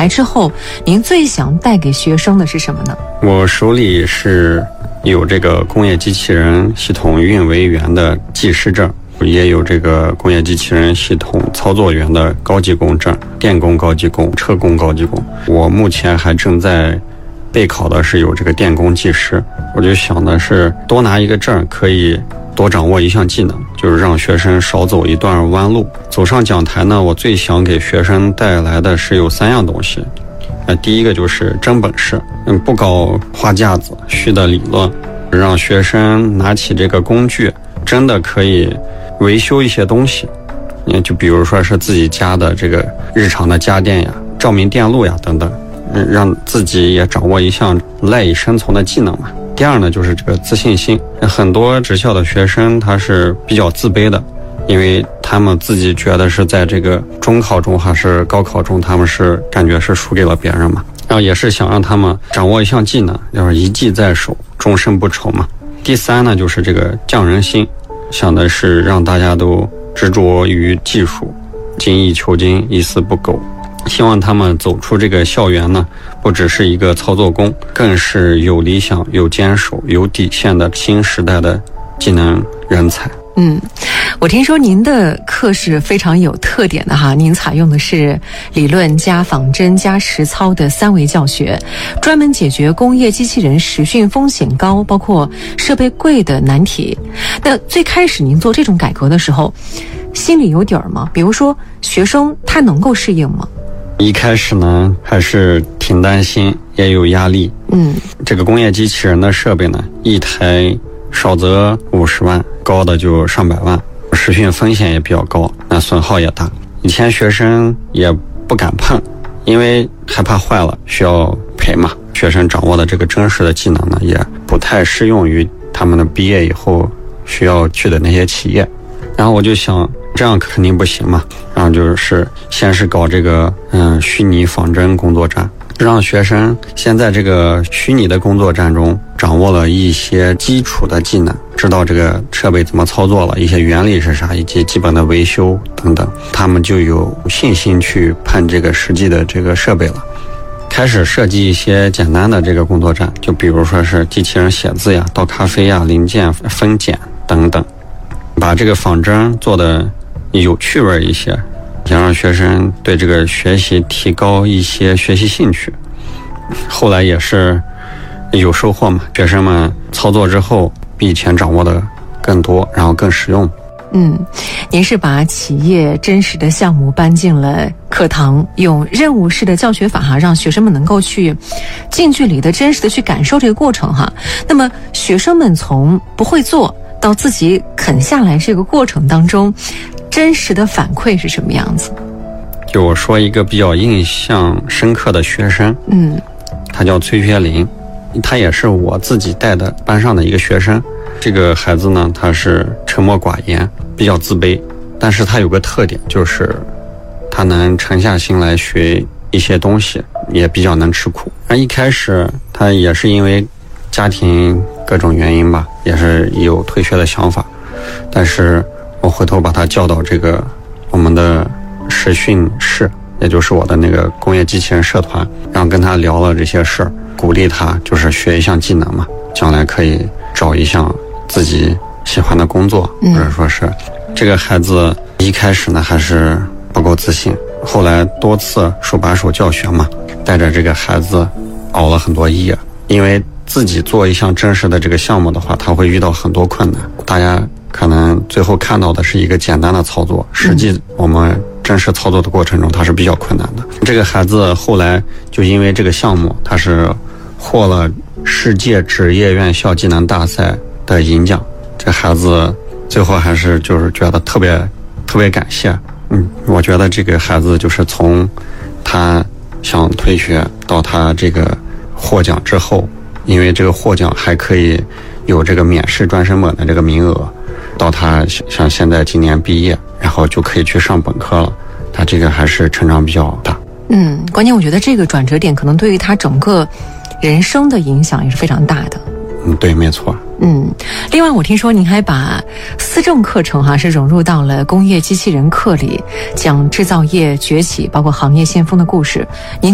来之后，您最想带给学生的是什么呢？ 我手里是有这个工业机器人系统运维员的技师证，也有这个工业机器人系统操作员的高级工证，电工高级工、车工高级工。我目前还正在备考的是有这个电工技师。我就想的是多拿一个证可以多掌握一项技能，就是让学生少走一段弯路。走上讲台呢，我最想给学生带来的是有3样东西。第一个就是真本事，不搞花架子、虚的理论，让学生拿起这个工具，真的可以维修一些东西。就比如说是自己家的这个日常的家电呀、照明电路呀等等，让自己也掌握一项赖以生存的技能嘛。第二呢，就是这个自信心。很多职校的学生他是比较自卑的，因为他们自己觉得是在这个中考中还是高考中，他们是感觉是输给了别人嘛。然后也是想让他们掌握一项技能，就是一技在手，终身不愁嘛。第三呢，就是这个匠人心，想的是让大家都执着于技术，精益求精，一丝不苟。希望他们走出这个校园呢，不只是一个操作工，更是有理想、有坚守、有底线的新时代的技能人才。 我听说您的课是非常有特点的哈，您采用的是理论加仿真加实操的3维教学，专门解决工业机器人实训风险高、包括设备贵的难题。那最开始您做这种改革的时候，心里有底儿吗？比如说学生他能够适应吗？ 一开始呢，还是挺担心，也有压力。这个工业机器人的设备呢，一台少则50万，高的就上百万，实训风险也比较高，那损耗也大。以前学生也不敢碰，因为害怕坏了需要赔嘛。学生掌握的这个真实的技能呢，也不太适用于他们的毕业以后需要去的那些企业。然后我就想，这样肯定不行嘛。然后就是先是搞这个虚拟仿真工作站，让学生先在这个虚拟的工作站中掌握了一些基础的技能，知道这个设备怎么操作了，一些原理是啥，以及基本的维修等等，他们就有信心去碰这个实际的这个设备了。开始设计一些简单的这个工作站，就比如说是机器人写字呀、倒咖啡呀、零件分拣等等，把这个仿真做的有趣味一些，想让学生对这个学习提高一些学习兴趣。后来也是有收获嘛，学生们操作之后比以前掌握的更多，然后更实用。 您是把企业真实的项目搬进了课堂，用任务式的教学法哈，让学生们能够去近距离的真实的去感受这个过程哈。那么学生们从不会做到自己啃下来这个过程当中，真实的反馈是什么样子？ 就我说一个比较印象深刻的学生，他叫崔学林，他也是我自己带的班上的一个学生。这个孩子呢，他是沉默寡言，比较自卑，但是他有个特点，就是他能沉下心来学一些东西，也比较能吃苦。而一开始他也是因为家庭各种原因吧，也是有退学的想法，但是我回头把他叫到这个我们的实训室，也就是我的那个工业机器人社团，然后跟他聊了这些事儿，鼓励他就是学一项技能嘛，将来可以找一项自己喜欢的工作，或者说是这个孩子一开始呢还是不够自信，后来多次手把手教学嘛，带着这个孩子熬了很多夜。因为自己做一项真实的这个项目的话，他会遇到很多困难，大家可能最后看到的是一个简单的操作，实际我们真实操作的过程中它是比较困难的。这个孩子后来就因为这个项目，他是获了世界职业院校技能大赛的银奖。这孩子最后还是就是觉得特别感谢。我觉得这个孩子就是从他想退学到他这个获奖之后，因为这个获奖还可以有这个免试专升本的这个名额，到他像现在今年毕业，然后就可以去上本科了，他这个还是成长比较大。 关键我觉得这个转折点可能对于他整个人生的影响也是非常大的。 对，没错。 另外我听说您还把思政课程是融入到了工业机器人课里，讲制造业崛起包括行业先锋的故事。您